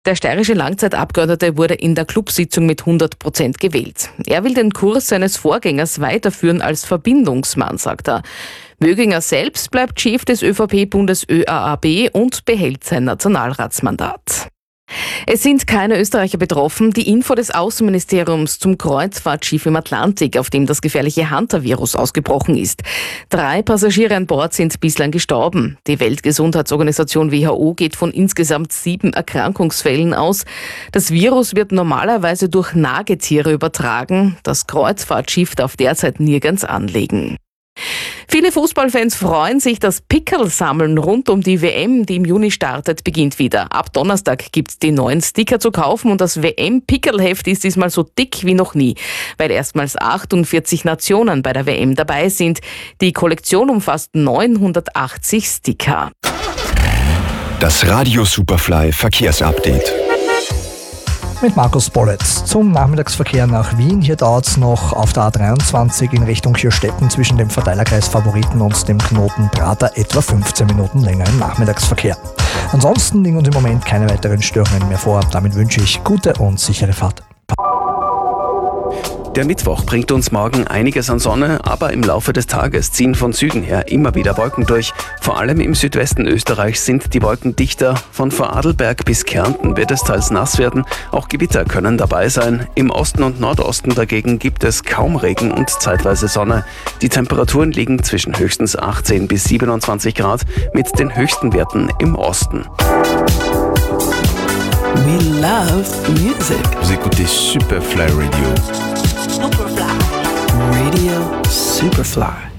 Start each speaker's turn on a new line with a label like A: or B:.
A: Der steirische Langzeitabgeordnete wurde in der Clubsitzung mit 100% gewählt. Er will den Kurs seines Vorgängers weiterführen als Verbindungsmann, sagt er. Möginger selbst bleibt Chef des ÖVP-Bundes ÖAAB und behält sein Nationalratsmandat. Es sind keine Österreicher betroffen. Die Info des Außenministeriums zum Kreuzfahrtschiff im Atlantik, auf dem das gefährliche Hunter-Virus ausgebrochen ist. 3 Passagiere an Bord sind bislang gestorben. Die Weltgesundheitsorganisation WHO geht von insgesamt 7 Erkrankungsfällen aus. Das Virus wird normalerweise durch Nagetiere übertragen. Das Kreuzfahrtschiff darf derzeit nirgends anlegen. Viele Fußballfans freuen sich, das Pickerl-Sammeln rund um die WM, die im Juni startet, beginnt wieder. Ab Donnerstag gibt's die neuen Sticker zu kaufen und das WM-Pickerl-Heft ist diesmal so dick wie noch nie, weil erstmals 48 Nationen bei der WM dabei sind. Die Kollektion umfasst 980 Sticker.
B: Das Radio Superfly Verkehrsupdate.
C: Mit Markus Bolletz. Zum Nachmittagsverkehr nach Wien. Hier dauert es noch auf der A23 in Richtung Kirstetten zwischen dem Verteilerkreis Favoriten und dem Knoten Prater etwa 15 Minuten länger im Nachmittagsverkehr. Ansonsten liegen uns im Moment keine weiteren Störungen mehr vor. Damit wünsche ich gute und sichere Fahrt.
D: Der Mittwoch bringt uns morgen einiges an Sonne, aber im Laufe des Tages ziehen von Süden her immer wieder Wolken durch. Vor allem im Südwesten Österreichs sind die Wolken dichter. Von Vorarlberg bis Kärnten wird es teils nass werden. Auch Gewitter können dabei sein. Im Osten und Nordosten dagegen gibt es kaum Regen und zeitweise Sonne. Die Temperaturen liegen zwischen höchstens 18 bis 27 Grad mit den höchsten Werten im Osten.
E: We love music.
B: Vous écoutez Superfly Radio.
E: Superfly. Radio Superfly.